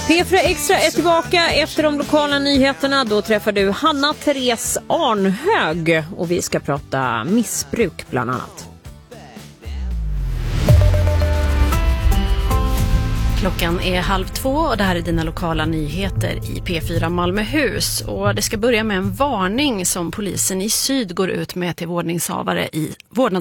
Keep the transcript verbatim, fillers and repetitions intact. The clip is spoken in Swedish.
P fyra Extra är tillbaka efter de lokala nyheterna. Då träffar du Hanna Therese Arnhög och vi ska prata missbruk bland annat. Klockan är halv två och det här är dina lokala nyheter i P fyra Malmöhus. Och det ska börja med en varning som polisen i syd går ut med till vårdnadshavare i vårdnads